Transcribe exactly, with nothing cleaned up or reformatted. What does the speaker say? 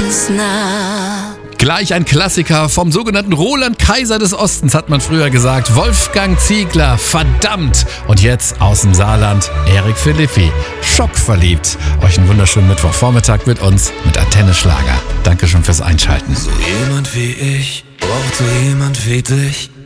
ganz nah. Gleich ein Klassiker vom sogenannten Roland Kaiser des Ostens, hat man früher gesagt. Wolfgang Ziegler, verdammt. Und jetzt aus dem Saarland, Eric Philippi, schockverliebt. Euch einen wunderschönen Mittwochvormittag mit uns, mit Antenne Schlager. Dankeschön fürs Einschalten. So jemand wie ich braucht so jemand wie dich.